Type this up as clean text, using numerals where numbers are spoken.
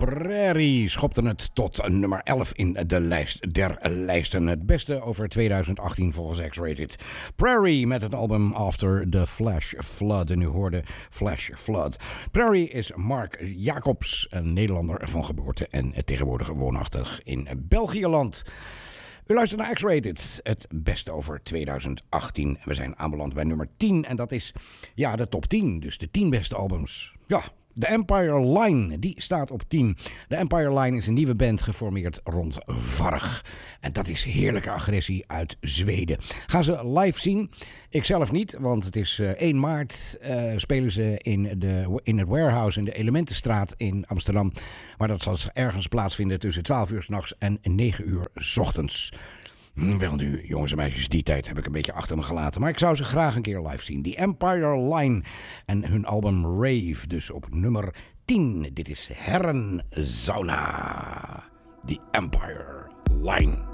Prairie schopte het tot nummer 11 in de lijst der lijsten. Het beste over 2018 volgens X-Rated. Prairie met het album After the Flash Flood. En u hoorde Flash Flood. Prairie is Mark Jacobs, een Nederlander van geboorte en tegenwoordig woonachtig in Belgiëland. U luistert naar X-Rated, het beste over 2018. We zijn aanbeland bij nummer 10 en dat is de top 10. Dus de 10 beste albums. Ja, de Empire Line, die staat op 10. De Empire Line is een nieuwe band geformeerd rond Varg. En dat is heerlijke agressie uit Zweden. Gaan ze live zien? Ik zelf niet, want het is 1 maart. Spelen ze in het Warehouse in de Elementenstraat in Amsterdam. Maar dat zal ergens plaatsvinden tussen 12 uur 's nachts en 9 uur 's ochtends. Wel nu, jongens en meisjes, die tijd heb ik een beetje achter me gelaten. Maar ik zou ze graag een keer live zien. The Empire Line en hun album Rave, dus op nummer 10. Dit is Herrensauna. The Empire Line.